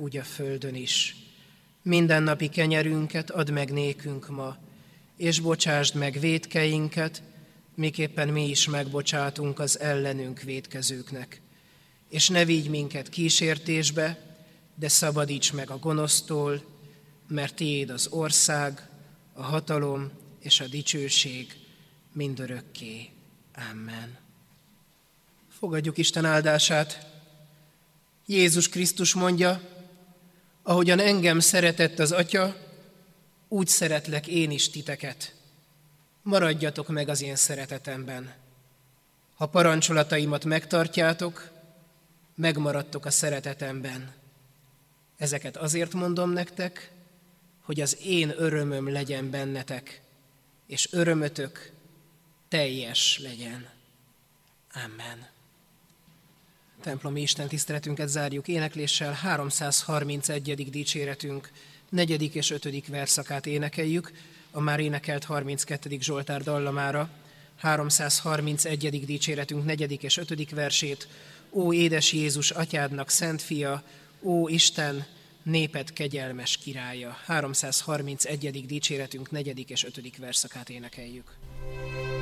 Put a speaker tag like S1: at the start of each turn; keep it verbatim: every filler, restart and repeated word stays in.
S1: úgy a földön is. Mindennapi kenyerünket add meg nékünk ma, és bocsásd meg vétkeinket, miképpen mi is megbocsátunk az ellenünk vétkezőknek. És ne vigy minket kísértésbe, de szabadíts meg a gonosztól, mert tiéd az ország, a hatalom és a dicsőség mindörökké. Amen. Fogadjuk Isten áldását. Jézus Krisztus mondja, ahogyan engem szeretett az Atya, úgy szeretlek én is titeket. Maradjatok meg az én szeretetemben. Ha parancsolataimat megtartjátok, megmaradtok a szeretetemben. Ezeket azért mondom nektek, hogy az én örömöm legyen bennetek, és örömötök teljes legyen. Amen. Templomi Isten tiszteletünket zárjuk énekléssel, háromszázharmincegyedik dicséretünk negyedik és ötödik verszakát énekeljük, a már énekelt harminckettedik Zsoltár dallamára, háromszázharmincegyedik dicséretünk negyedik és ötödik versét. Ó édes Jézus, atyádnak szent fia, ó Isten, néped kegyelmes királya. háromszázharmincegyedik dicséretünk negyedik és ötödik verszakát énekeljük.